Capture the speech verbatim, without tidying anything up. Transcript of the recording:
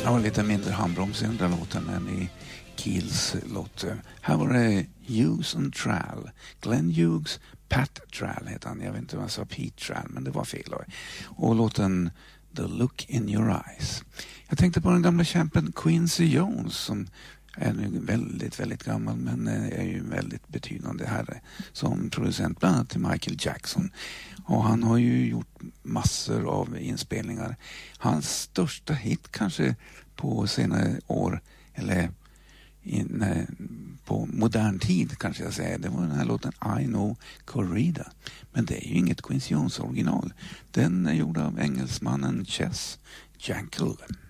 Det var lite mindre handbroms i andra låten än i Keels låt. Här var det Hughes and Trall. Glenn Hughes, Pat Trall heter han. Jag vet inte vad jag sa, Pete Trall, men det var fel. Och låten The Look in Your Eyes. Jag tänkte på den gamla kämpen Quincy Jones som är nu väldigt, väldigt gammal men är ju en väldigt betydande herre som producent bland annat till Michael Jackson. Och han har ju gjort massor av inspelningar. Hans största hit kanske på senare år, eller in, på modern tid kanske jag säger, det var den här låten I Know Corrida. Men det är ju inget Quincy Jones original. Den är gjord av engelsmannen Chess Jankel.